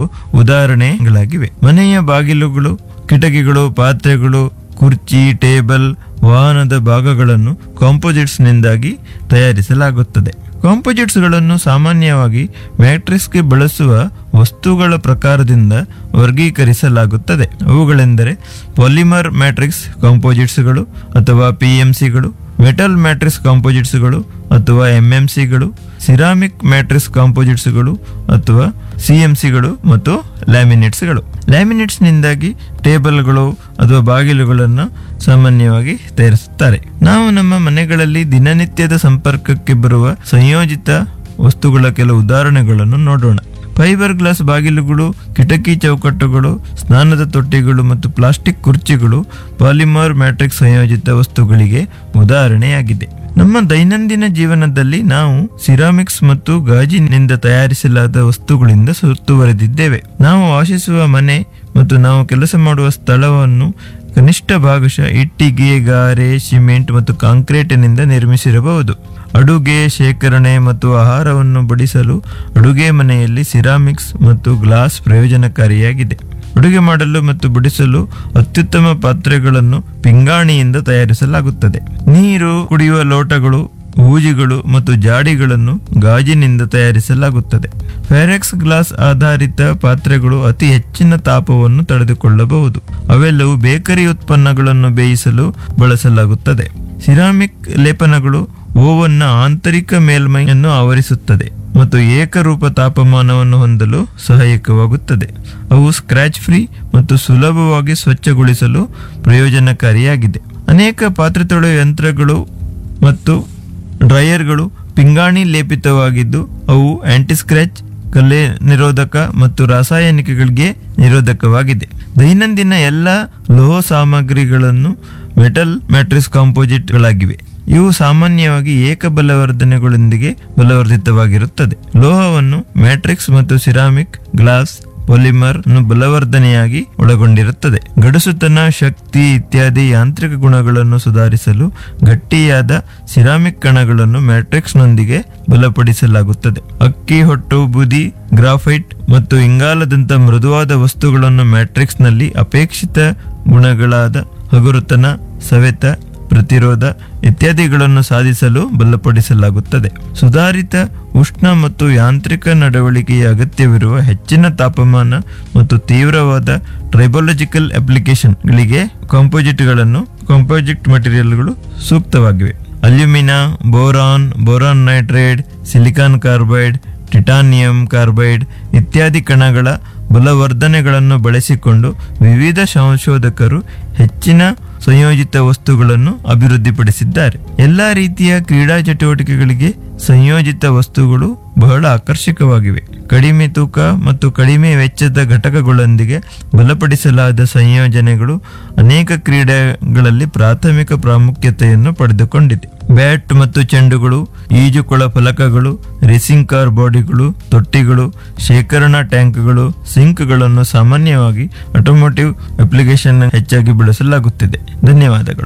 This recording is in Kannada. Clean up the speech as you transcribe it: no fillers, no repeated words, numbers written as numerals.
ಉದಾಹರಣೆಗಳಾಗಿವೆ. ಮನೆಯ ಬಾಗಿಲುಗಳು, ಕಿಟಕಿಗಳು, ಪಾತ್ರೆಗಳು, ಕುರ್ಚಿ, ಟೇಬಲ್, ವಾಹನದ ಭಾಗಗಳನ್ನು ಕಾಂಪೋಸಿಟ್ಸ್ ನಿಂದಾಗಿ ತಯಾರಿಸಲಾಗುತ್ತದೆ. ಕಾಂಪೋಸಿಟ್ಸ್ ಗಳನ್ನು ಸಾಮಾನ್ಯವಾಗಿ ಮ್ಯಾಟ್ರಿಕ್ಸ್ಗೆ ಬಳಸುವ ವಸ್ತುಗಳ ಪ್ರಕಾರದಿಂದ ವರ್ಗೀಕರಿಸಲಾಗುತ್ತದೆ. ಅವುಗಳೆಂದರೆ ಪಾಲಿಮರ್ ಮ್ಯಾಟ್ರಿಕ್ಸ್ ಕಾಂಪೋಸಿಟ್ಸ್ಗಳು ಅಥವಾ PMCಗಳು, ಮೆಟಲ್ ಮ್ಯಾಟ್ರಿಕ್ಸ್ ಕಾಂಪೋಸಿಟ್ಸ್ಗಳು ಅಥವಾ MMCಗಳು, ಸಿರಾಮಿಕ್ ಮ್ಯಾಟ್ರಿಕ್ಸ್ ಕಾಂಪೋಸಿಟ್ಸ್ಗಳು ಅಥವಾ CMCಗಳು ಮತ್ತು ಲ್ಯಾಮಿನೇಟ್ಸ್ಗಳು. ಲ್ಯಾಮಿನೇಟ್ಸ್ ನಿಂದಾಗಿ ಟೇಬಲ್ಗಳು ಅಥವಾ ಬಾಗಿಲುಗಳನ್ನು ಸಾಮಾನ್ಯವಾಗಿ ತಯಾರಿಸುತ್ತಾರೆ. ನಾವು ನಮ್ಮ ಮನೆಗಳಲ್ಲಿ ದಿನನಿತ್ಯದ ಸಂಪರ್ಕಕ್ಕೆ ಬರುವ ಸಂಯೋಜಿತ ವಸ್ತುಗಳ ಕೆಲವು ಉದಾಹರಣೆಗಳನ್ನು ನೋಡೋಣ. ಫೈಬರ್ ಗ್ಲಾಸ್ ಬಾಗಿಲುಗಳು, ಕಿಟಕಿ ಚೌಕಟ್ಟುಗಳು, ಸ್ನಾನದ ತೊಟ್ಟಿಗಳು ಮತ್ತು ಪ್ಲಾಸ್ಟಿಕ್ ಕುರ್ಚಿಗಳು ಪಾಲಿಮರ್ ಮ್ಯಾಟ್ರಿಕ್ಸ್ ಸಂಯೋಜಿತ ವಸ್ತುಗಳಿಗೆ ಉದಾಹರಣೆಯಾಗಿದೆ. ನಮ್ಮ ದೈನಂದಿನ ಜೀವನದಲ್ಲಿ ನಾವು ಸಿರಾಮಿಕ್ಸ್ ಮತ್ತು ಗಾಜಿನಿಂದ ತಯಾರಿಸಲಾದ ವಸ್ತುಗಳಿಂದ ಸುತ್ತುವರೆದಿದ್ದೇವೆ. ನಾವು ವಾಸಿಸುವ ಮನೆ ಮತ್ತು ನಾವು ಕೆಲಸ ಮಾಡುವ ಸ್ಥಳವನ್ನು ಕನಿಷ್ಠ ಭಾಗಶಃ ಇಟ್ಟಿಗೆ, ಗಾರೆ, ಸಿಮೆಂಟ್ ಮತ್ತು ಕಾಂಕ್ರೀಟಿನಿಂದ ನಿರ್ಮಿಸಿರಬಹುದು. ಅಡುಗೆ, ಶೇಖರಣೆ ಮತ್ತು ಆಹಾರವನ್ನು ಬಡಿಸಲು ಅಡುಗೆ ಮನೆಯಲ್ಲಿ ಸಿರಾಮಿಕ್ಸ್ ಮತ್ತು ಗ್ಲಾಸ್ ಪ್ರಯೋಜನಕಾರಿಯಾಗಿದೆ. ಅಡುಗೆ ಮಾಡಲು ಮತ್ತು ಬಡಿಸಲು ಅತ್ಯುತ್ತಮ ಪಾತ್ರೆಗಳನ್ನು ಪಿಂಗಾಣಿಯಿಂದ ತಯಾರಿಸಲಾಗುತ್ತದೆ. ನೀರು ಕುಡಿಯುವ ಲೋಟಗಳು, ಹೂಜಿಗಳು ಮತ್ತು ಜಾಡಿಗಳನ್ನು ಗಾಜಿನಿಂದ ತಯಾರಿಸಲಾಗುತ್ತದೆ. ಫೆರೆಕ್ಸ್ ಗ್ಲಾಸ್ ಆಧಾರಿತ ಪಾತ್ರೆಗಳು ಅತಿ ಹೆಚ್ಚಿನ ತಾಪವನ್ನು ತಡೆದುಕೊಳ್ಳಬಹುದು. ಅವೆಲ್ಲವೂ ಬೇಕರಿ ಉತ್ಪನ್ನಗಳನ್ನು ಬೇಯಿಸಲು ಬಳಸಲಾಗುತ್ತದೆ. ಸಿರಾಮಿಕ್ ಲೇಪನಗಳು ಓವನ್ನ ಆಂತರಿಕ ಮೇಲ್ಮೈಯನ್ನು ಆವರಿಸುತ್ತದೆ ಮತ್ತು ಏಕರೂಪ ತಾಪಮಾನವನ್ನು ಹೊಂದಲು ಸಹಾಯಕವಾಗುತ್ತದೆ. ಅವು ಸ್ಕ್ರಾಚ್ ಫ್ರೀ ಮತ್ತು ಸುಲಭವಾಗಿ ಸ್ವಚ್ಛಗೊಳಿಸಲು ಪ್ರಯೋಜನಕಾರಿಯಾಗಿದೆ. ಅನೇಕ ಪಾತ್ರೆ ತೊಳೆಯುವ ಯಂತ್ರಗಳು ಮತ್ತು ಡ್ರೈಯರ್ಗಳು ಪಿಂಗಾಣಿ ಲೇಪಿತವಾಗಿದ್ದು ಅವು ಆಂಟಿ ಸ್ಕ್ರಾಚ್, ಕಲೆ ನಿರೋಧಕ ಮತ್ತು ರಾಸಾಯನಿಕಗಳಿಗೆ ನಿರೋಧಕವಾಗಿದೆ. ದೈನಂದಿನ ಎಲ್ಲ ಲೋಹ ಸಾಮಗ್ರಿಗಳನ್ನು ಮೆಟಲ್ ಮ್ಯಾಟ್ರಿಕ್ಸ್ ಕಾಂಪೋಸಿಟ್ಗಳಾಗಿವೆ. ಇವು ಸಾಮಾನ್ಯವಾಗಿ ಏಕಬಲವರ್ಧನೆಗಳೊಂದಿಗೆ ಬಲವರ್ಧಿತವಾಗಿರುತ್ತದೆ. ಲೋಹವನ್ನು ಮ್ಯಾಟ್ರಿಕ್ಸ್ ಮತ್ತು ಸಿರಾಮಿಕ್, ಗ್ಲಾಸ್, ಪಾಲಿಮರ್ ಬಲವರ್ಧನೆಯಾಗಿ ಒಳಗೊಂಡಿರುತ್ತದೆ. ಗಡಸುತನ, ಶಕ್ತಿ ಇತ್ಯಾದಿ ಯಾಂತ್ರಿಕ ಗುಣಗಳನ್ನು ಸುಧಾರಿಸಲು ಗಟ್ಟಿಯಾದ ಸಿರಾಮಿಕ್ ಕಣಗಳನ್ನು ಮ್ಯಾಟ್ರಿಕ್ಸ್ನೊಂದಿಗೆ ಬಲಪಡಿಸಲಾಗುತ್ತದೆ. ಅಕ್ಕಿ ಹೊಟ್ಟು, ಬೂದಿ, ಗ್ರಾಫೈಟ್ ಮತ್ತು ಇಂಗಾಲದಂಥ ಮೃದುವಾದ ವಸ್ತುಗಳನ್ನು ಮ್ಯಾಟ್ರಿಕ್ಸ್ನಲ್ಲಿ ಅಪೇಕ್ಷಿತ ಗುಣಗಳಾದ ಹಗುರತನ, ಸವೆತ, ಪ್ರತಿರೋಧ ಇತ್ಯಾದಿಗಳನ್ನು ಸಾಧಿಸಲು ಬಲಪಡಿಸಲಾಗುತ್ತದೆ. ಸುಧಾರಿತ ಉಷ್ಣ ಮತ್ತು ಯಾಂತ್ರಿಕ ನಡವಳಿಕೆಯ ಅಗತ್ಯವಿರುವ ಹೆಚ್ಚಿನ ತಾಪಮಾನ ಮತ್ತು ತೀವ್ರವಾದ ಟ್ರೈಬಾಲಜಿಕಲ್ ಅಪ್ಲಿಕೇಶನ್ಗಳಿಗೆ ಕಾಂಪೋಸಿಟ್ ಮಟೀರಿಯಲ್ಗಳು ಸೂಕ್ತವಾಗಿವೆ. Alumina, boron nitrate, silicon carbide, titanium carbide ಇತ್ಯಾದಿ ಕಣಗಳ ಬಲವರ್ಧನೆಗಳನ್ನು ಬಳಸಿಕೊಂಡು ವಿವಿಧ ಸಂಶೋಧಕರು ಹೆಚ್ಚಿನ ಸಂಯೋಜಿತ ವಸ್ತುಗಳನ್ನು ಅಭಿವೃದ್ಧಿಪಡಿಸಿದ್ದಾರೆ. ಎಲ್ಲಾ ರೀತಿಯ ಕ್ರೀಡಾ ಚಟುವಟಿಕೆಗಳಿಗೆ ಸಂಯೋಜಿತ ವಸ್ತುಗಳು ಬಹಳ ಆಕರ್ಷಕವಾಗಿವೆ. ಕಡಿಮೆ ತೂಕ ಮತ್ತು ಕಡಿಮೆ ವೆಚ್ಚದ ಘಟಕಗಳೊಂದಿಗೆ ಬಲಪಡಿಸಲಾದ ಸಂಯೋಜನೆಗಳು ಅನೇಕ ಕ್ರೀಡೆಗಳಲ್ಲಿ ಪ್ರಾಥಮಿಕ ಪ್ರಾಮುಖ್ಯತೆಯನ್ನು ಪಡೆದುಕೊಂಡಿದೆ. ಬ್ಯಾಟ್ ಮತ್ತು ಚೆಂಡುಗಳು, ಈಜುಕೊಳ ಫಲಕಗಳು, ರೇಸಿಂಗ್ ಕಾರ್ ಬಾಡಿಗಳು, ತೊಟ್ಟಿಗಳು, ಶೇಖರಣಾ ಟ್ಯಾಂಕ್ಗಳು, ಸಿಂಕ್ಗಳನ್ನು ಸಾಮಾನ್ಯವಾಗಿ ಆಟೋಮೋಟಿವ್ ಅಪ್ಲಿಕೇಶನ್ ಹೆಚ್ಚಾಗಿ ಬಳಸಲಾಗುತ್ತಿದೆ. ಧನ್ಯವಾದಗಳು.